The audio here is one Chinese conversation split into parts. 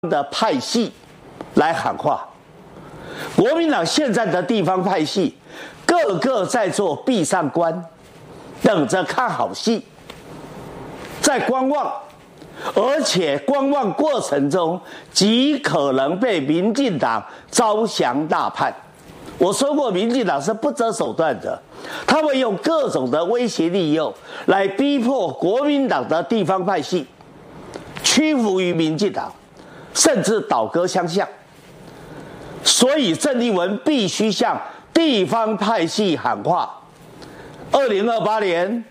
的派系来喊话。国民党现在的地方派系，个个在做壁上观，等着看好戏，在观望，而且观望过程中极可能被民进党招降大叛。我说过，民进党是不择手段的，他会用各种的威胁利诱来逼迫国民党的地方派系屈服于民进党，甚至倒戈相向。所以郑丽文必须向地方派系喊话：2028年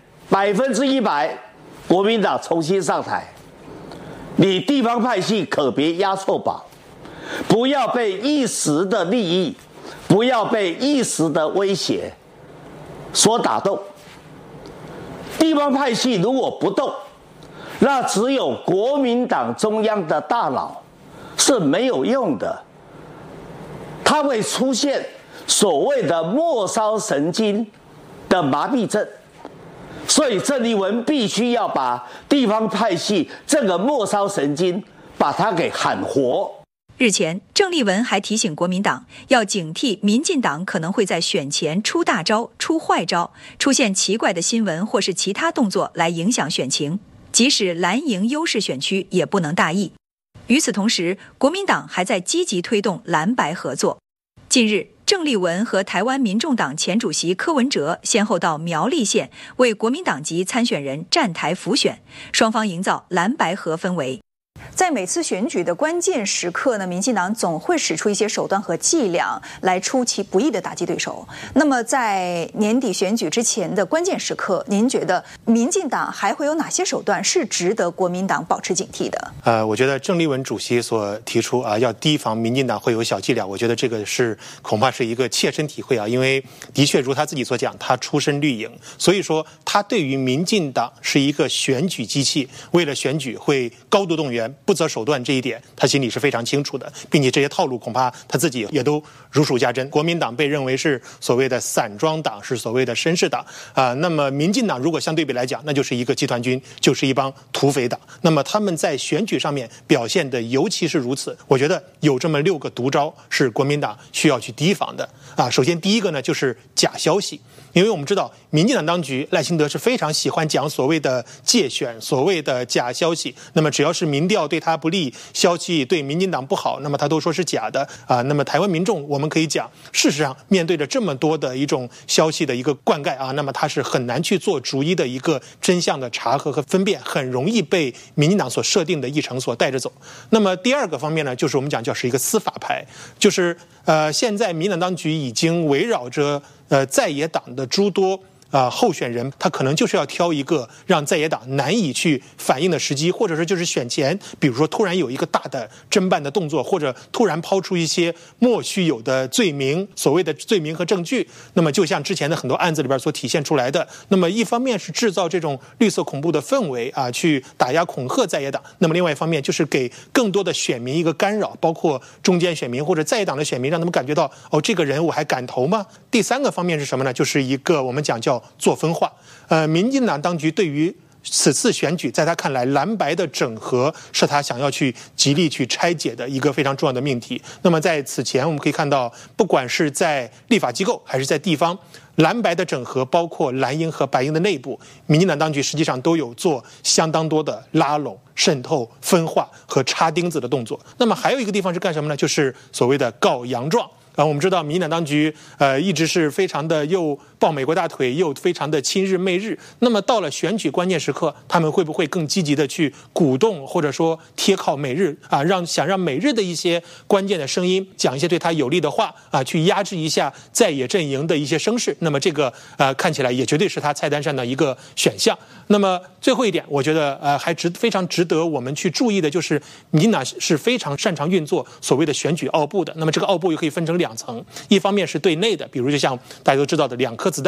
100%国民党重新上台，你地方派系可别押错宝，不要被一时的利益，不要被一时的威胁所打动。地方派系如果不动，那只有国民党中央的大脑是没有用的，它会出现所谓的末梢神经的麻痹症。所以郑丽文必须要把地方派系这个末梢神经把它给喊活。 日前，郑丽文还提醒国民党要警惕民进党可能会在选前出大招、出坏招，出现奇怪的新闻或是其他动作来影响选情，即使蓝营优势选区也不能大意。与此同时，国民党还在积极推动蓝白合作。近日，郑丽文和台湾民众党前主席柯文哲先后到苗栗县为国民党籍参选人站台辅选，双方营造蓝白合氛围。 在每次选举的关键时刻呢，民进党总会使出一些手段和伎俩来出其不意的打击对手。那么在年底选举之前的关键时刻，您觉得民进党还会有哪些手段是值得国民党保持警惕的？ 我觉得郑丽文主席所提出要提防民进党会有小伎俩，我觉得这个恐怕是一个切身体会因为的确如他自己所讲，他出身绿营，所以说他对于民进党是一个选举机器，为了选举会高度动员，不择手段，这一点他心里是非常清楚的，并且这些套路恐怕他自己也都如数家珍。国民党被认为是所谓的散装党，是所谓的绅士党那么民进党如果相对比来讲，那就是一个集团军，就是一帮土匪党。那么他们在选举上面表现的尤其是如此，我觉得有这么6个毒招是国民党需要去提防的首先第一个呢，就是假消息。因为我们知道民进党当局赖清德是非常喜欢讲所谓的介选，所谓的假消息，那么只要是民调对他不利，消息对民进党不好，那么他都说是假的那么台湾民众我们可以讲，事实上面对着这么多的一种消息的一个灌溉那么他是很难去做逐一的一个真相的查核和分辨，很容易被民进党所设定的议程所带着走。那么第二个方面呢，就是我们讲就是一个司法牌，就是现在民进党当局已经围绕着在野党的诸多候选人，他可能就是要挑一个让在野党难以去反应的时机，或者说就是选前，比如说突然有一个大的侦办的动作，或者突然抛出一些莫须有的罪名，所谓的罪名和证据。那么就像之前的很多案子里边所体现出来的，那么一方面是制造这种绿色恐怖的氛围去打压恐吓在野党，那么另外一方面就是给更多的选民一个干扰，包括中间选民或者在野党的选民，让他们感觉到这个人我还敢投吗？第三个方面是什么呢？就是一个我们讲叫做分化。民进党当局对于此次选举，在他看来蓝白的整合是他想要去极力去拆解的一个非常重要的命题。那么在此前我们可以看到，不管是在立法机构还是在地方，蓝白的整合，包括蓝营和白营的内部，民进党当局实际上都有做相当多的拉拢、渗透、分化和插钉子的动作。那么还有一个地方是干什么呢？就是所谓的告洋状。我们知道民进党当局一直是非常的又抱美国大腿，又非常的亲日媚日。那么到了选举关键时刻，他们会不会更积极的去鼓动或者说贴靠美日想让美日的一些关键的声音讲一些对他有利的话去压制一下在野阵营的一些声势？那么这个看起来也绝对是他菜单上的一个选项。那么最后一点，我觉得还非常值得我们去注意的，就是民进党是非常擅长运作所谓的选举奥部的。那么这个奥部又可以分成2层，一方面是对内的，比如就像大家都知道的2颗子弹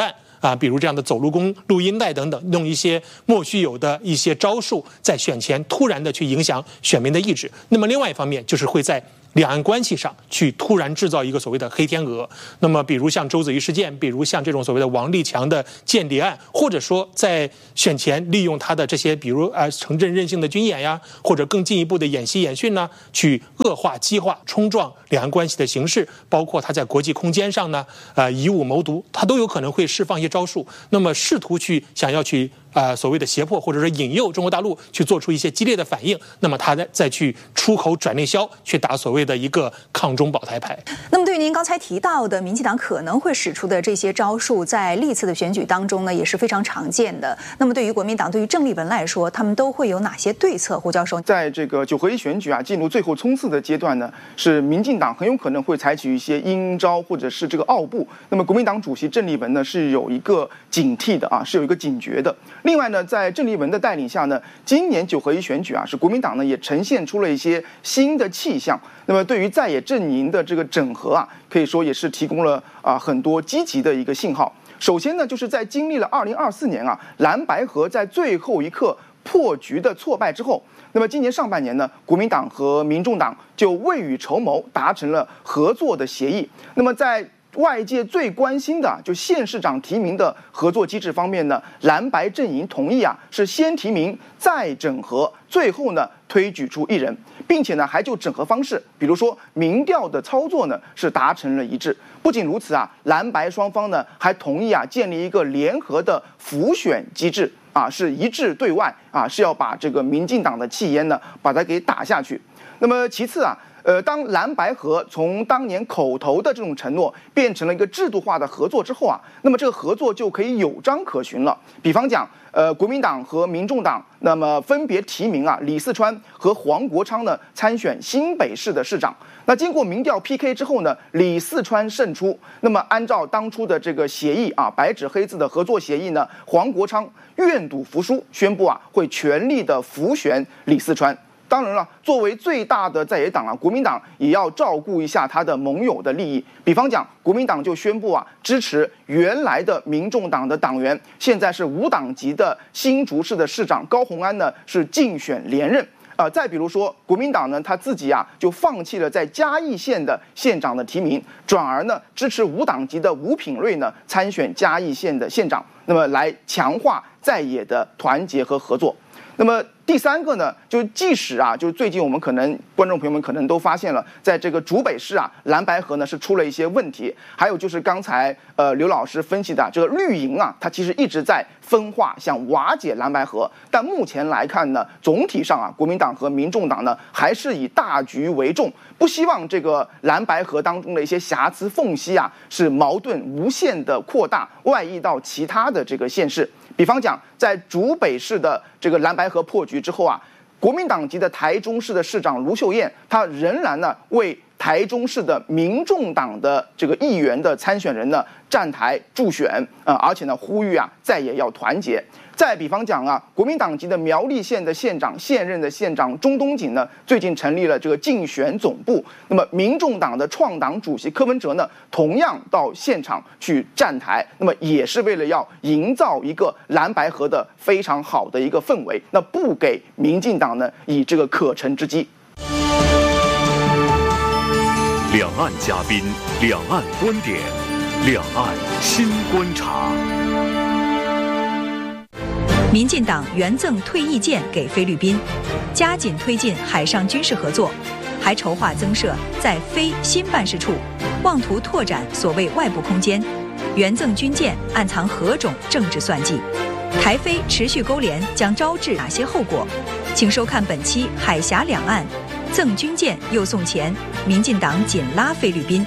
比如这样的走路工、录音带等等，用一些莫须有的一些招数，在选前突然的去影响选民的意志。那么另外一方面就是会在两岸关系上去突然制造一个所谓的黑天鹅，那么比如像周子瑜事件，比如像这种所谓的王立强的间谍案，或者说在选前利用他的这些比如城镇韧性的军演呀，或者更进一步的演习演训呢，去恶化激化冲撞两岸关系的形势，包括他在国际空间上呢以武谋独，他都有可能会释放一些招数，那么试图去想要去所谓的胁迫或者说引诱中国大陆去做出一些激烈的反应，那么他再去出口转内销，去打所谓的一个抗中保台牌。 那么对于您刚才提到的民进党可能会使出的这些招数，在历次的选举当中呢也是非常常见的。那么对于国民党，对于郑丽文来说，他们都会有哪些对策？胡教授， 在这个9合1选举进入最后冲刺的阶段呢，是民进党很有可能会采取一些阴招或者是这个奥步。那么国民党主席郑丽文呢是有一个警惕的是有一个警觉的。另外呢，在郑丽文的带领下呢，今年9合1选举是国民党呢也呈现出了一些新的气象。那么对于在野阵营的这个整合可以说也是提供了很多积极的一个信号。首先呢，就是在经历了2024年蓝白合在最后一刻破局的挫败之后，那么今年上半年呢，国民党和民众党就未雨绸缪，达成了合作的协议。那么在外界最关心的就县市长提名的合作机制方面呢，蓝白阵营同意是先提名再整合，最后呢推举出一人，并且呢还就整合方式，比如说民调的操作呢是达成了一致。不仅如此蓝白双方呢还同意建立一个联合的辅选机制是一致对外是要把这个民进党的气焰呢把它给打下去。那么其次当蓝白合从当年口头的这种承诺变成了一个制度化的合作之后那么这个合作就可以有章可循了。比方讲，国民党和民众党那么分别提名李四川和黄国昌呢参选新北市的市长。那经过民调 PK 之后呢，李四川胜出。那么按照当初的这个协议白纸黑字的合作协议呢，黄国昌愿赌服输，宣布会全力的辅选李四川。当然了，作为最大的在野党国民党也要照顾一下他的盟友的利益。比方讲，国民党就宣布支持原来的民众党的党员，现在是无党籍的新竹市的市长高虹安呢是竞选连任。再比如说，国民党呢他自己就放弃了在嘉义县的县长的提名，转而呢支持无党籍的吴品瑞呢参选嘉义县的县长，那么来强化在野的团结和合作。那么第三个呢，就即使就是最近我们可能观众朋友们可能都发现了，在这个竹北市蓝白合呢是出了一些问题，还有就是刚才刘老师分析的这个绿营它其实一直在分化，想瓦解蓝白合，但目前来看呢，总体上国民党和民众党呢还是以大局为重，不希望这个蓝白合当中的一些瑕疵缝隙是矛盾无限的扩大，外溢到其他的这个县市。比方讲，在竹北市的这个蓝白合破局之后国民党籍的台中市的市长卢秀燕，她仍然呢为台中市的民众党的这个议员的参选人呢站台助选而且呢呼吁在野要团结。再比方讲国民党籍的苗栗县的县长，现任的县长钟东锦呢，最近成立了这个竞选总部。那么民众党的创党主席柯文哲呢，同样到现场去站台，那么也是为了要营造一个蓝白合的非常好的一个氛围，那不给民进党呢以这个可乘之机。 两岸嘉宾，两岸观点，两岸新观察。 民进党援赠退役舰给菲律宾，加紧推进海上军事合作，还筹划增设在菲新办事处，妄图拓展所谓外部空间。援赠军舰暗藏何种政治算计？台菲持续勾连将招致哪些后果？请收看本期《海峡两岸》，赠军舰又送钱，民进党紧拉菲律宾。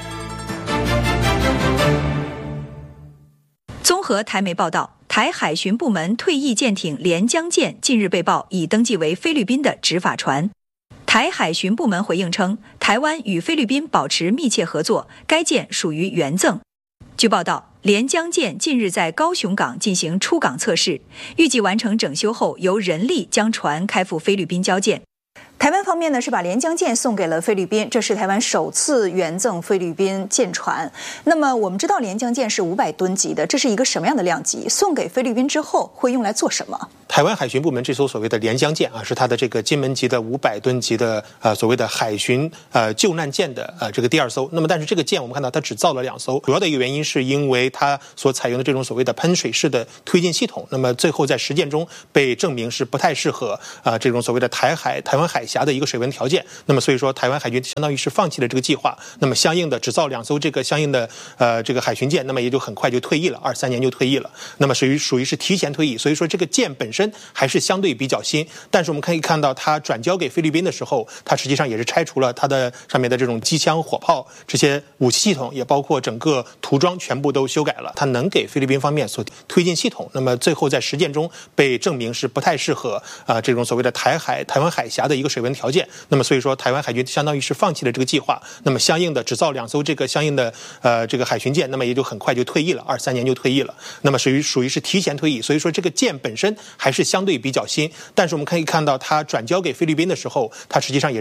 综合台媒报道，台海巡部门退役舰艇连江舰近日被曝已登记为菲律宾的执法船。台海巡部门回应称，台湾与菲律宾保持密切合作，该舰属于援赠。据报道，连江舰近日在高雄港进行出港测试，预计完成整修后由人力将船开赴菲律宾交舰。 台湾方面呢是把连江舰送给了菲律宾，这是台湾首次援赠菲律宾舰船。那么我们知道连江舰是500吨级的，这是一个什么样的量级？送给菲律宾之后会用来做什么？ 台湾海巡部门这艘所谓的连江舰啊，是它的这个金门级的500吨级的所谓的海巡救难舰的这个第2艘。那么但是这个舰我们看到它只造了2艘，主要的一个原因是因为它所采用的这种所谓的喷水式的推进系统，那么最后在实践中被证明是不太适合这种所谓的台湾海峡的一个水文条件。那么所以说台湾海军相当于是放弃了这个计划，那么相应的只造2艘这个相应的这个海巡舰，那么也就很快就退役了，23年就退役了。那么属于是提前退役，所以说这个舰本身还是相对比较新，但是我们可以看到它转交给菲律宾的时候，它实际上也是拆除了它的上面的这种机枪、火炮这些武器系统，也包括整个涂装全部都修改了。它能给菲律宾方面所推进系统，那么最后在实践中被证明是不太适合这种所谓的台湾海峡的一个水文条件。那么所以说台湾海军相当于是放弃了这个计划，那么相应的只造2艘这个相应的这个海巡舰，那么也就很快就退役了，23年就退役了。那么属于是提前退役，所以说这个舰本身还是相对比较新，但是我们可以看到它转交给菲律宾的时候，它实际上也